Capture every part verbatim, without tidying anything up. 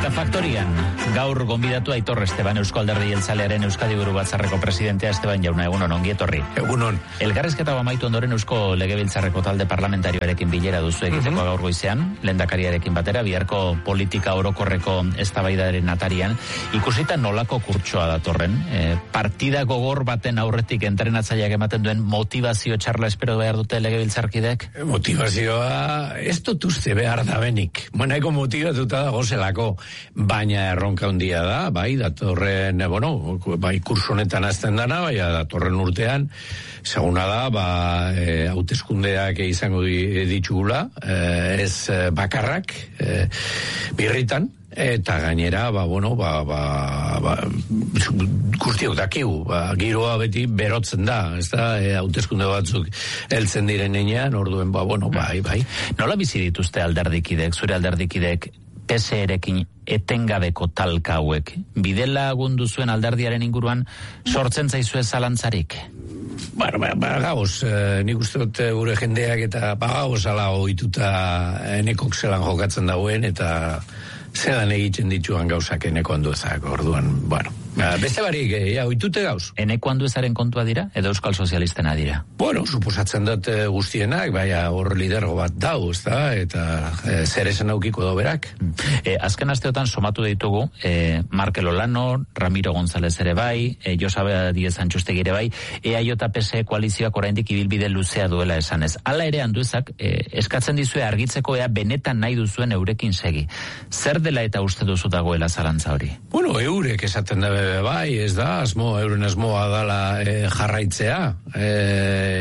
Eta faktorian, gaur gonbidatu Aitor Esteban, Eusko Alderdi Jeltzalearen Euskadi Buru Batzarreko presidentea. Esteban jauna, egunon, ongi etorri. Egunon. Elkarrizketa amaitu ondoren Eusko Legebiltzarreko talde parlamentarioarekin bilera duzu egiteko uh-huh. gaur goizean, lehendakariarekin batera, biharko politika orokorreko eztabaidaren atarian, ikusita nolako kurtsoa datorren, e, partida gogor baten aurretik entrenatzaileak ematen duen motivazio txarla espero behar dute Legebiltzarkidek? Motivazioa ez dut uste behar da benik. Monaiko motivatuta dago zelako. Baina erronka handia da, bai, datorren, bueno, bai, kurso honetan azten dana, bai, datorren urtean, seguna da, ba, e, hauteskundeak izango ditugula, e, ez bakarrak, e, birritan, eta gainera, ba, bueno, ba, ba, ba, guztiok dakigu, ba, giroa beti berotzen da, ez da, e, hauteskunde batzuk heltzen diren enean, orduen, ba, bueno, bai, bai. Nola bizi dituzte alderdikidek, zure alderdikidek, P S erekin etengabeko talka hauek? Bidela gundu zuen alderdiaren inguruan sortzen zaizue zalantzarik? Bueno, ba, ba, gauz, eh, nik uste dut gure jendeak eta ba, gauz ala ohituta enekok zelan jokatzen dauen eta zelan egiten dituan gauzak eneko handuezak, orduan, bueno. Beste barik, ja, oitute gauz. Eneko handuezaren kontua dira, edo Euskal Sozialistena dira? Bueno, suposatzen dut guztienak, baina hor lidergo bat dau, ez da, eta e, zer esan aukiko do berak. E, azken asteotan somatu ditugu, e, Markel Olano, Ramiro González ere bai, e, Josaba Díez Antxustegi ere bai, E A J P S koalizioak oraindik ibilbide luzea duela esanez. Hala ere handuezak, e, eskatzen dizue argitzeko ea benetan nahi duzuen eurekin segi. Zer dela eta uste duzu dagoela zalantza hori? Bueno, eurek esaten da bai, ez da, asmo, euren asmoa dala e, jarraitzea. E,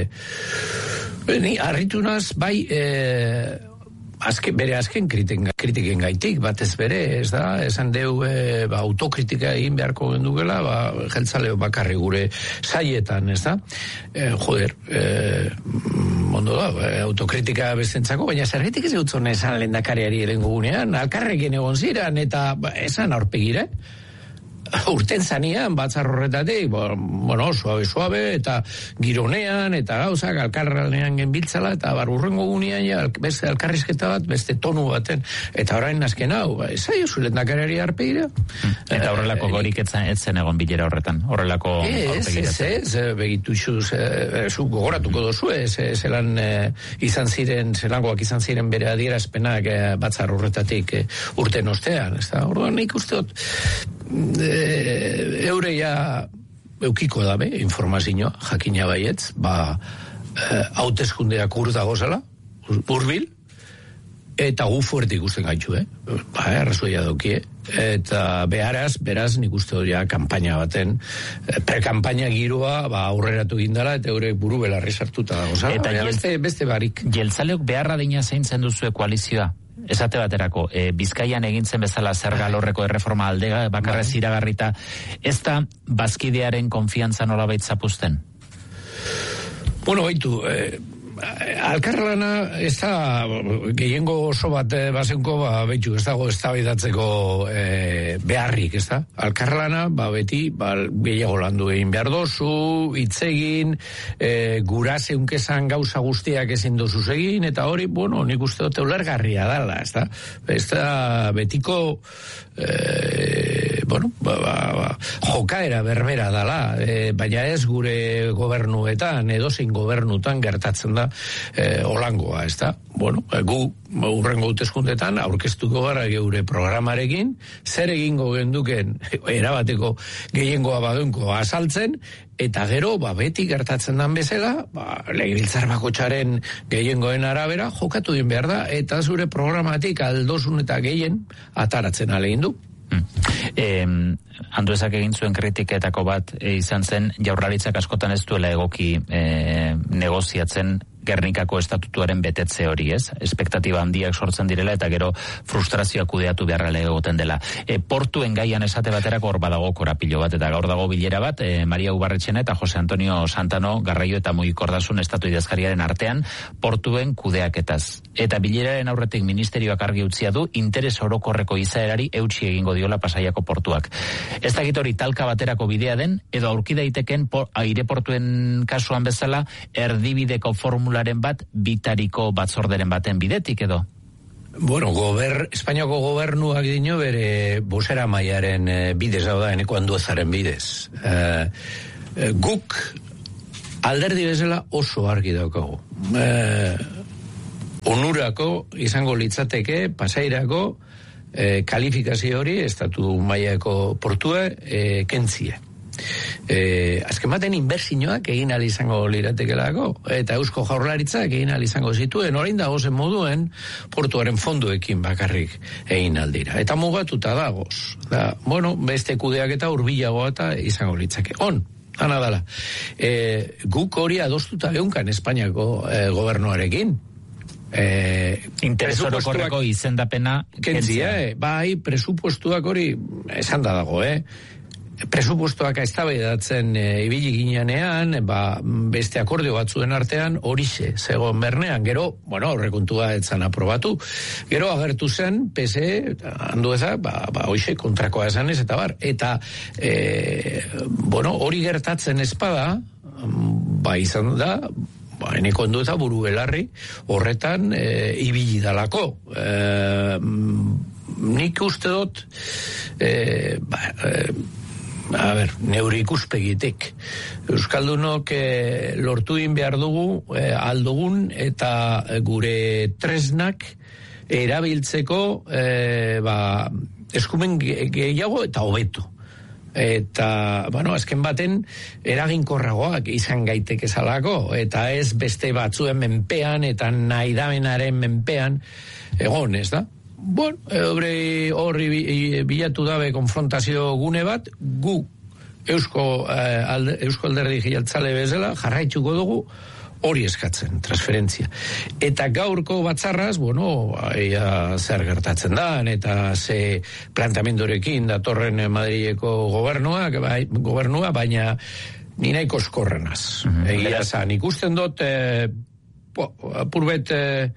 ni, harritu naz, bai, e, azken, bere azken kritiken, kritiken gaitik, batez bere, ez da, esan deu e, ba, autokritika egin beharko gendukela, ba, jeltzaleo bakarri gure saietan, ez da. E, joder, e, ondo da, e, autokritika bestentzako, baina zergetik ez eutzone esan lehendakariari erengo gunean, alkarrekin egon ziren, eta ba, esan aurpegire, urten zanean, batzar horretatik, bueno, suabe-suabe, eta gironean, eta gauzak, alkarranean genbiltzala, eta barurrengo gunean, ja, beste alkarrizketa bat, beste tonu baten, eta orain azken hau, ba, ez aio zulet nakarari arpegira. Eta horrelako gorik etzen, etzen egon bilera horretan, horrelako aurpegira. Ez, ez, ez, begitu xuz, zu gogoratuko dozu, ez, zelan izan ziren, zelangoak izan ziren bere adierazpenak batzar horretatik urten ostean, ez da, orduan nik usteot, E, eure ja eukiko dabe informazioa, jakina baietz, ba e, hauteskundeak ur dagozela, urbil, eta gu fuerte ikusten gaitu, eh? Ba, arrazoia daukie. Eta beharaz, beraz, nik uste hori kanpaina baten, pre-kanpaina giroa, ba, aurreratu gindala, eta eure buru belarri sartuta dagozela. Eta jel, beste, beste barik. Jeltzaleok beharra dina zeintzen duzue koalizioa? Esate baterako, e, Bizkaian egintzen bezala zerga alorreko erreforma aldega bakarrez iragarrita, ez da bazkidearen konfiantza nolabait zapusten? Bueno, baitu, eh, alkarlana ez da gehiengo oso bat eh, bazenko, ba, baitu, ez dago eztabaidatzeko eh, beharrik, ez da? Alkarlana, ba, beti, ba, gehiago landu egin behar dozu, hitzegin, eh, gura zeunkezan gauza guztiak ezin dozuz egin, eta hori, bueno, nik uste dut ulergarria dala, ez da? Ez da betiko eh, bueno, ba, ba, ba, jokaera berbera dala, eh, baina ez gure gobernuetan, edozein gobernutan gertatzen da eh, olangoa, ez da? Bueno, gu urrengo hauteskundetan aurkeztuko gara geure programarekin, zer egingo genduken erabateko gehiengoa badunko azaltzen, eta gero, ba, beti gertatzen dan bezala, ba, legebiltzar bakoitzaren gehiengoen arabera jokatu din behar da, eta zure programatik aldosun eta gehien ataratzen alegin du. Eh, Anduezak egin zuen kritiketako bat e, izan zen Jaurlaritzak askotan ez duela egoki e, negoziatzen Gernikako estatutuaren betetze hori, ez? Espektatiba handiak sortzen direla eta gero frustrazioa kudeatu beharrela egoten dela. E, portuen gaian esate baterako hor badago korapilo bat, eta gaur dago bilera bat, e, Maria Ubarretxena eta Jose Antonio Santano Garraio eta Mugikortasun estatu idazkariaren artean portuen kudeaketaz. Eta bileraren aurretik ministerioak argi utzia du interes orokorreko izaerari eutsi egingo diola Pasaiako portuak. Ez dakit hori talka baterako bidea den, edo aurki daiteken por, aireportuen kasuan bezala erdibideko formularen bat bitariko batzorderen baten bidetik edo? Bueno, gober, Espainiako gobernuak dino bere bosera maiaren e, bidez, hau da, eneko Anduezaren bidez. E, e, guk alderdi bezala oso argi daukagu. E, onurako izango litzateke, pasairako e, kalifikazio hori, estatu mailako portua e, kentzia. E, azken baten inbertsioak egin ahal izango liratekelako eta Eusko Jaurlaritzak egin ahal izango zituen, orain dago zen moduen portuaren fonduekin bakarrik egin aldira eta mugatuta dagoz da, bueno, beste kudeak eta urbilagoa eta izango litzake on, ana dala e, guk hori adostuta geunkan Espainiako e, gobernuarekin e, interes orokorreko izendapena kentzia, e, bai presupuestuak hori esan da dago, eh presupuestoak eztabaidatzen e, ibili ginean, ba, beste akordio batzuen artean horixe zegoen bernean, gero, bueno, aurrekontua etzan aprobatu, gero agertu zen P S E, Andueza, ba, ba hoxe kontrakoa esanez, eta bar, eta e, bueno, hori gertatzen espada, ba izan da, ba, eneko Andueza buru belarri, horretan e, ibili dalako. E, nik uste dut, e, ba, e, a ber, neure ikuspegitik. Euskaldunok eh, lortu in behar dugu, eh, aldugun, eta gure tresnak erabiltzeko eh, ba, eskumen gehiago eta hobeto. Eta, bueno, azken baten eraginkorragoak izan gaitek ezalako, eta ez beste batzuen menpean, eta nahi damenaren menpean, egon, ez da? Bueno, horri, horri bilatu dabe konfrontazio gune bat, gu Eusko, eh, alde, Eusko alderdi jeltzale bezala jarraituko dugu hori eskatzen, transferentzia. Eta gaurko batzarraz, bueno, ia zer gertatzen da, eta ze plantamendorekin datorren Madrileko gobernua, bai, gobernua, baina ni nahiko eskorrenaz. Mm-hmm. Egia zan, ikusten dut, eh, purbet... Eh,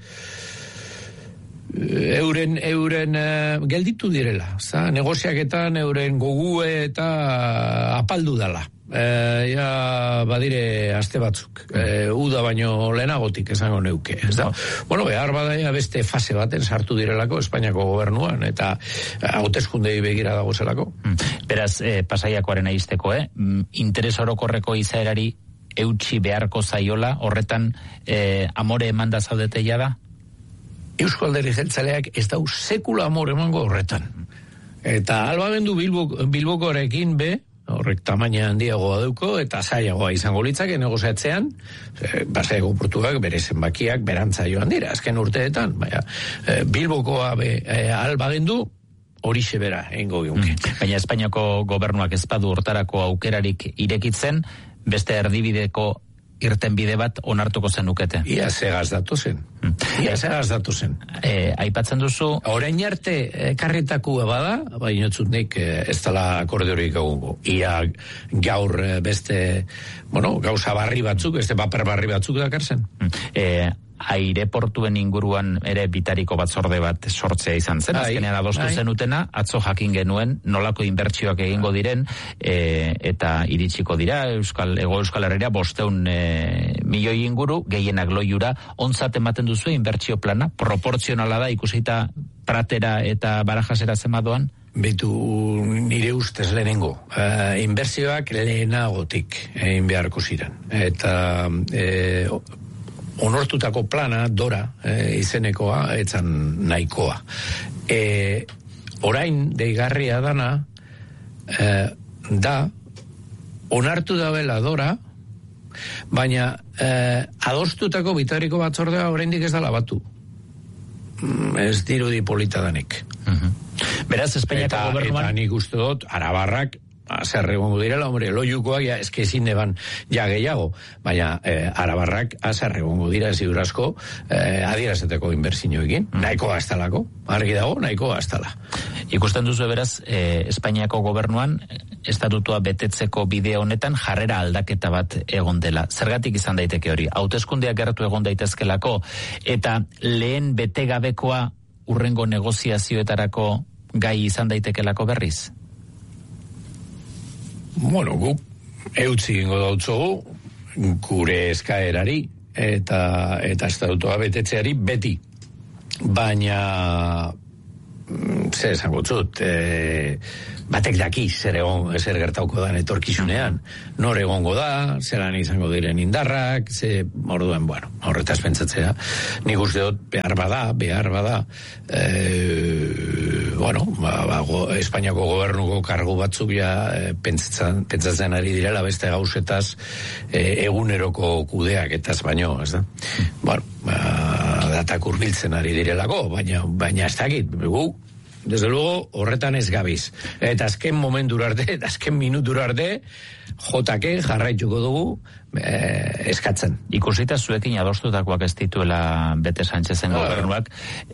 euren euren uh, gelditu direla, za, negoziaketan euren gogue eta apaldu dala. E, ja, badire aste batzuk. E, uda baino lehenagotik esango neuke, ez da? Bueno, behar badaia beste fase baten sartu direlako Espainiako gobernuan, eta hauteskundei begira dagozelako. Beraz, eh, Pasaiakoaren aizteko, eh? Interes orokorreko izaerari eutxi beharko zaiola, horretan eh, amore emanda zaudeteia da? Eusko Alderdi Jeltzaleak ez dau sekula amor emango horretan. Eta albamendu Bilbo, Bilbokorekin be, horrek tamaina handiagoa duko, eta zailagoa izango litzake negoziatzean, e, Pasaiako portuak bere zenbakiak berantza joan dira, azken urteetan, baina e, Bilbokoa be, e, albagendu, horixe bera, egingo giunke. Mm. Baina Espainiako gobernuak ez badu hortarako aukerarik irekitzen, beste erdibideko irten bide bat onartuko zenukete. Ia segaz datu zen. Hmm. Ia segaz datu zen. E, aipatzen duzu... Orain arte e, karretakua bada, baina nik e, ez dela akordiorik egungo. Ia gaur e, beste, bueno, gauza barri batzuk, beste paper barri batzuk dakarzen. Hmm. E, aireportuen inguruan ere bitariko batzorde bat sortzea izan zen, azkenean adostu zenutena, atzo jakin genuen nolako inbertsioak egingo diren, e, eta iritsiko dira Euskal, Ego Euskal Herria bosteun e, milioi inguru, gehienak loiura, ontzat ematen duzu inbertsio plana, proportzionala da ikusita Pratera eta Barajasera zemadoan? Betu nire ustez lehenengo. Uh, inbertsioak lehenagotik egin beharko ziren. Eta... E, onortutako plana, Dora, e, izenekoa, etzan nahikoa. E, orain, deigarria dana, e, da, onartu dabela Dora, baina e, adostutako bitariko batzordea oraindik ez dala batu. Mm, ez dirudi polita danik. Uh-huh. Beraz, Espainiako gobernuan... Eta nik uste dut, Arabarrak, zer egongo direla, hombre, loiukoak ja, eske ezin eban ja gehiago, baina eh, Arabarrak zer egongo dira ziurazko eh, adierazeteko inbertsioekin, mm. nahikoa astalako, argi dago, nahikoa astala. Ikusten duzu beraz, eh, Espainiako gobernuan estatutua betetzeko bide honetan jarrera aldaketa bat egon dela. Zergatik izan daiteke hori? Hauteskundeak gertu egon daitezkelako, eta lehen betegabekoa urrengo negoziazioetarako gai izan daitekelako berriz? Bueno, gu eutzi ingo dautzogu gure eskaerari eta eta estatutua betetzeari beti. baina zer esango zut, e, batek daki zer egon, zer gertauko da etorkizunean, nor egongo da, zelan izango diren indarrak, ze, orduen, bueno, horretaz pentsatzea, nik uste dut, behar bada, behar bada, e, bueno, ba, ba, go, Espainiako gobernuko kargu batzuk ja e, pentsatzen, pentsatzen ari direla beste gauzetaz e, eguneroko kudeak etaz baino, ez da? Bueno, ba, datak urbiltzen ari direlako, baina, baina ez dakit, gu, desde luego, horretan ez gabiz. Eta azken momentura arte, eta azken minutura arte, jotake jarraituko dugu eh, eskatzen. Ikusita zuekin adostutakoak ez dituela bete Sánchezen ah, gobernuak,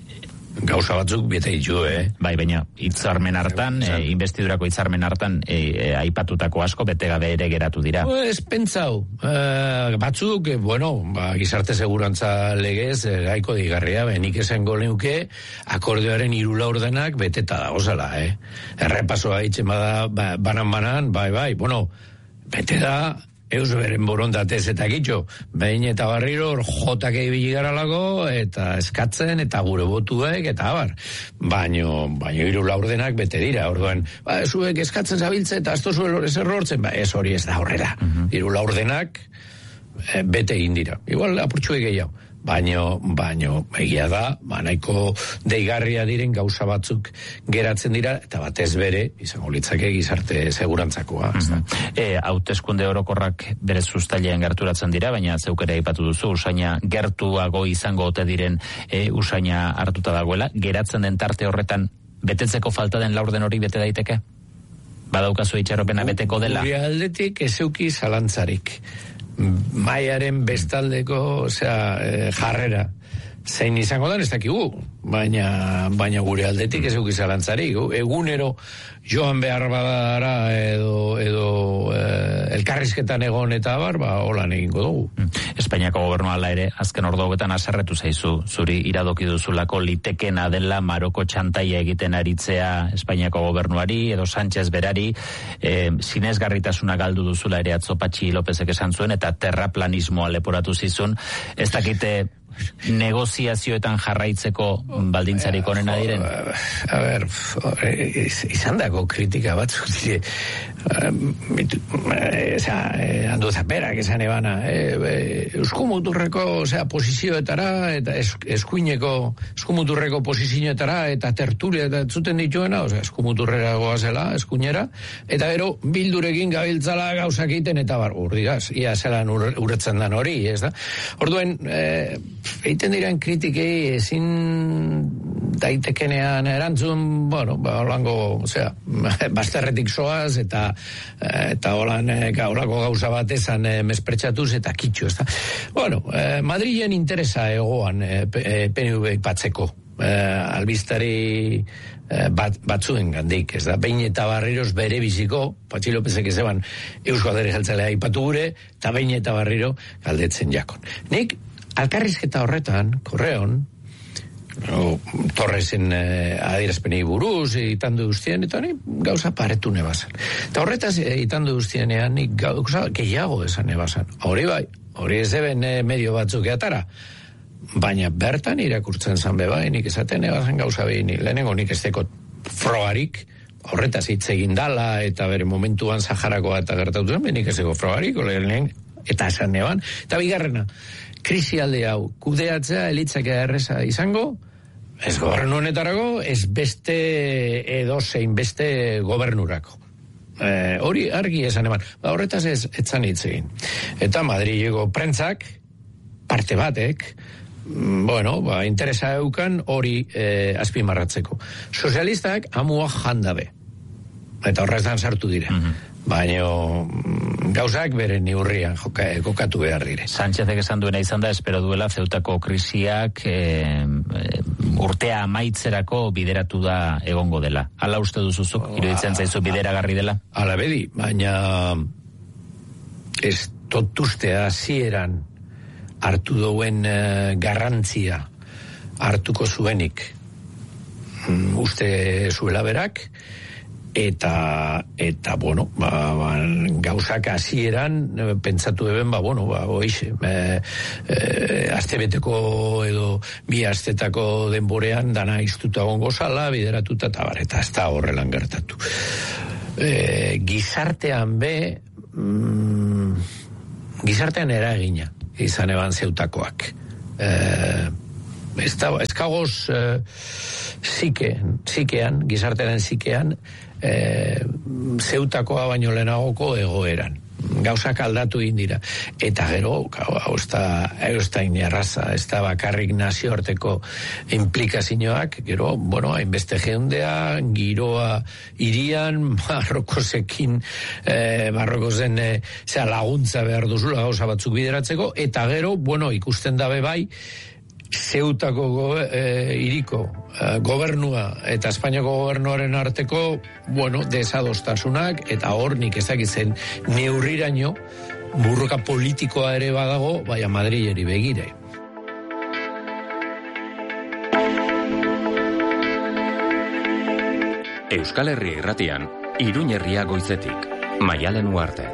gauza batzuk bete ditu, eh? Bai, baina hitzarmen hartan, e, investidurako hitzarmen hartan e, e, aipatutako asko bete gabe ere geratu dira. Ez pentsau, e, batzuk, e, bueno, ba, gizarte segurantza legez, e, gaiko digarria, benik esango leuke, akordioaren hiru laurdenak beteta dagozala, eh? Errepasoa hitzen bada, ba, banan-banan, bai, bai, bueno, bete da, eus beren borondatez eta gitxo, behin eta barriro jotak ibili garalako, eta eskatzen, eta gure botuek, eta abar. Baino, baino hiru laurdenak bete dira, orduan, ba, zuek eskatzen zabiltze, eta azto zuen ezer lortzen, ba, ez hori ez da horrela. Hiru uh-huh. laurdenak e, bete egin dira. Igual apurtxuek gehiago. Baino, baino, egia da, ba, nahiko deigarria diren gauza batzuk geratzen dira, eta batez bere, izango litzake gizarte segurantzakoa. Mm-hmm. E, hauteskunde orokorrak bere sustailean gerturatzen dira, baina zeukera aipatu duzu, usaina gertuago izango ote diren e, usaina hartuta dagoela, geratzen den tarte horretan betetzeko falta den laurden hori bete daiteke? Badaukazu itxaropena beteko dela? Gure aldetik ezeuki zalantzarik. Maiaren bestaldeko, osea, eh, jarrera zein izango da, ez dakigu, baina, baina gure aldetik ez eukiz alantzarik. Egunero joan behar badara edo, edo eh, elkarrizketan egon eta bar, ba, holan egingo dugu. Espainiako gobernua ala ere, azken orduetan haserretu zaizu, zuri iradoki duzulako litekena dela Maroko txantaia egiten aritzea Espainiako gobernuari, edo Sánchez berari, eh, sinesgarritasuna galdu duzula ere atzo Patxi Lópezek esan zuen, eta terraplanismoa leporatu zizun, ez dakite negoziazioetan jarraitzeko baldintzarik onena diren? A ber, izan dago kritika batzuk dire, eza, handu zaperak esan ebana, euskumuturreko, osea, posizioetara, eta eskuineko, eskumuturreko posizioetara, eta tertulia, eta zuten dituena, osea, eskumuturrera goazela, eskuinera, eta gero, bildurekin gabiltzala gauzak egiten, eta bar, urdigaz, ia zelan uretzen dan hori, ez da? Orduen, eh, egiten diren kritikei ezin daitekenean erantzun, bueno, ba, holango, osea, bazterretik soaz, eta eta holan, holako gauza bat ezan e, mespretsatuz, eta kitxo, ez da. Bueno, eh, Madrilen interesa egoan eh, P N V batzeko, eh, albistari eh, bat, batzuen gandik, ez da, behin eta barriroz bere biziko, Patxi Lópezek ez eban Eusko Alderdi Jeltzalea aipatu gure, eta behin eta barriro galdetzen jakon. Nik, alkarrizketa horretan, korreon, no, Torresen eh, adierazpenei buruz, itandu guztien, eta ni gauza paretu nebazan. Eta horretaz, eh, itandu guztienean, nik gauza gehiago esan nebazan. Hori bai, hori ez eben eh, medio batzuk eatara. Baina bertan irakurtzen zan bebai, nik esaten nebazan gauza behin, lehenengo nik ez deko frogarik, horretaz hitz egin dala, eta bere momentuan Saharakoa eta gertatu zen, nik ez deko frogarik, lehen, eta esan neban, eta bigarrena, krisi alde hau, kudeatzea elitzake erreza izango, ez gobernu honetarako, ez beste edo zein beste gobernurako. E, hori argi esan eman. Ba, horretaz ez, etzan hitz egin. Eta Madrileko prentzak, parte batek, bueno, ba, interesa eukan hori e, azpimarratzeko. Sozialistak amua jandabe. Eta horrezan sartu dire. Mm-hmm. Baina gauzak bere neurrian joka, kokatu behar dire. Sánchezek esan duena izan da, espero duela Zeutako krisiak e, e, urtea amaitzerako bideratu da egongo dela. Hala uste duzuzuk, iruditzen zaizu bideragarri dela? Hala bedi, baina ez totuztea zieran hartu duen e, garrantzia hartuko zuenik mm, uste zuela berak, eta eta bueno, ba, ba, gauzak hasieran pentsatu eben, ba bueno, ba hoize, e, e, astebeteko edo bi astetako denborean dana iztuta egongo zala, bideratuta eta bar, eta ez da horrelan gertatu. E, gizartean be mm, gizartean eragina izan eban zeutakoak. E, ez da, ez kagoz e, zike, zikean, gizartearen zikean, E, zeutakoa baino lehenagoko egoeran. Gauzak aldatu indira. Eta gero, hau ez da inerraza, ez da bakarrik nazioarteko implikazioak, gero, bueno, hainbeste jendea, giroa irian, Marrokosekin, eh, Marrokosen eh, zera laguntza behar duzula gauza batzuk bideratzeko, eta gero, bueno, ikusten dabe bai, Zeutako go, e, iriko e, gobernua eta Espainiako gobernuaren arteko, bueno, desadostasunak, eta hor nik ezakitzen neurriraino burroka politikoa ere badago, baina Madrileri begire. Euskal Herria irratian, Iruñ herria goizetik, Maialen Uarte.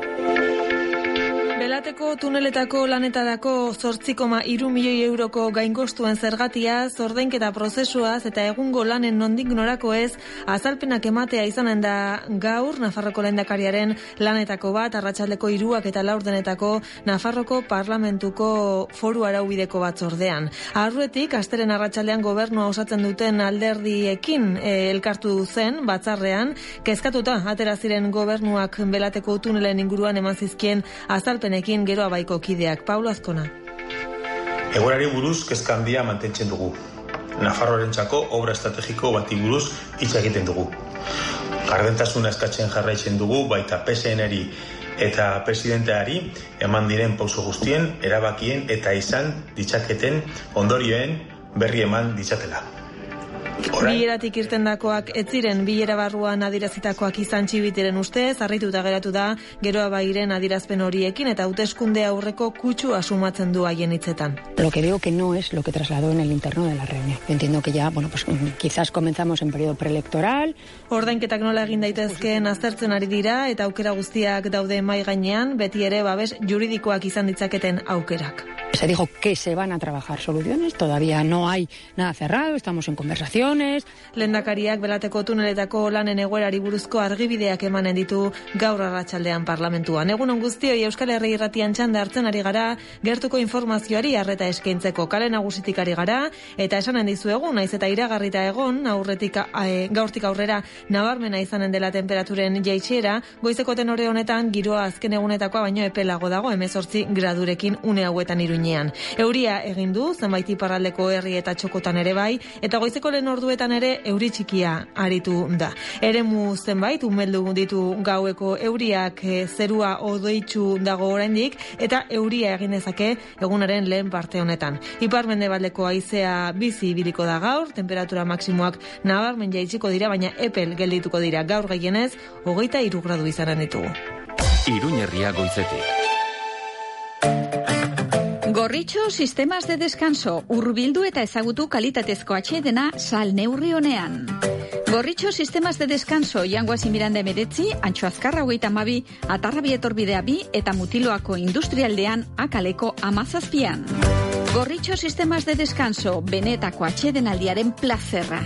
Belateko tuneletako lanetadako zortzi koma hiru milioi euroko gainkostuen zergatiaz, ordainketa prozesuaz eta egungo lanen nondik norako ez, azalpenak ematea izanen da gaur Nafarroko lehendakariaren lanetako bat, arratsaldeko hiruak eta laurdenetako Nafarroko Parlamentuko foru araubideko batzordean. Aurretik, asteren arratsaldean gobernua osatzen duten alderdiekin e, elkartu zen batzarrean, kezkatuta atera ziren gobernuak Belateko tunelen inguruan eman zizkien azalpen ekin gero abaiko kideak. Paulo Azkona. Egoerari buruz kezka handia mantentzen dugu. Nafarroarentzako obra estrategiko bati buruz hitz egiten dugu. Gardentasuna eskatzen jarraitzen dugu, baita P S N-eri eta presidenteari eman diren pauso guztien, erabakien eta izan ditzaketen ondorioen berri eman ditzatela. Bileratik irtendakoak ez ziren bilera barruan adirazitakoak izan txibitiren ustez, harrituta geratu da geroa bairen adirazpen horiekin eta hauteskunde aurreko kutsu asumatzen du haien hitzetan. Lo que digo que no es lo que trasladó en el interno de la reunión. Entiendo que ya, bueno, pues quizás comenzamos en periodo preelectoral. Ordainketak nola egin daitezkeen aztertzen ari dira eta aukera guztiak daude mai gainean, beti ere babes juridikoak izan ditzaketen aukerak. Se dijo que se van a trabajar soluciones, todavía no hay nada cerrado, estamos en conversaciones. Lehendakariak Belateko tuneletako lanen egoerari buruzko argibideak emanen ditu gaur arratsaldean parlamentuan. Egun on guztioi, Euskal Herria irratian txanda hartzen ari gara, gertuko informazioari arreta eskaintzeko kale nagusitik ari gara, eta esanen dizuegu, naiz eta iragarrita egon, aurretik e, gaurtik aurrera nabarmena izanen dela temperaturen jaitsiera, goizeko tenore honetan giroa azken egunetakoa baino epelago dago, hemezortzi gradurekin une hauetan Iruñean. Euria egin du, zenbait iparraldeko herri eta txokotan ere bai, eta goizeko lehen orduetan ere euri txikia aritu da. Eremu zenbait umeldu ditu gaueko euriak, e, zerua odoitsu dago oraindik, eta euria egin dezake egunaren lehen parte honetan. Ipar-mendebaldeko haizea bizi ibiliko da gaur, temperatura maksimoak nabarmen jaitsiko dira, baina epel geldituko dira gaur gehienez, hogeita hiru gradu izanen ditugu. Iruñ herria goizetik. Gorritxo sistemas de descanso, hurbildu eta ezagutu kalitatezko atsedena sal neurri honean. Gorritxo sistemas de descanso, Jangoasi Miranda emeretzi, Antxo Azkarra hogeita hamabi, Atarrabi etorbidea bi eta Mutiloako industrialdean akaleko amazazpian. Gorritxo sistemas de descanso, benetako atsedenaldiaren plazerra.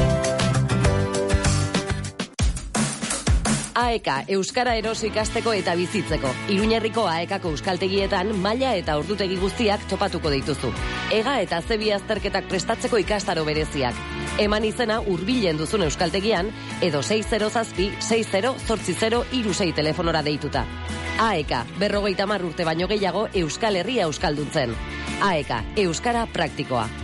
A E K, Euskara erosi ikasteko eta bizitzeko. Iruñerriko A E K-ko euskaltegietan maila eta ordutegi guztiak topatuko dituzu. Ega eta zebi azterketak prestatzeko ikastaro bereziak. Eman izena hurbilen duzun euskaltegian, edo sei zero zazpi, sei zero, zortzi zero, hiru sei telefonora deituta. A E K, berrogeita hamar urte baino gehiago Euskal Herria euskalduntzen. A E K, Euskara praktikoa.